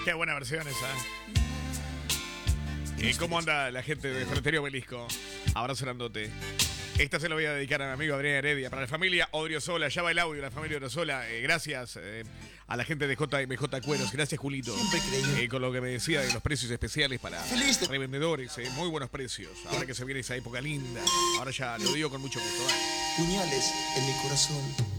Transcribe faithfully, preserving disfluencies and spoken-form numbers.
Qué buena versión esa. ¿Y cómo anda la gente de Ferretería Obelisco? Abrazo grandote. Esta se la voy a dedicar a mi amigo Adrián Heredia. Para la familia Odriozola, ya va el audio, la familia Odriozola. Eh, gracias eh, a la gente de J M J Cueros. Gracias, Julito. Eh, con lo que me decía de los precios especiales para revendedores. Eh, muy buenos precios. Ahora que se viene esa época linda. Ahora ya lo digo con mucho gusto. ¿eh? Puñales en mi corazón.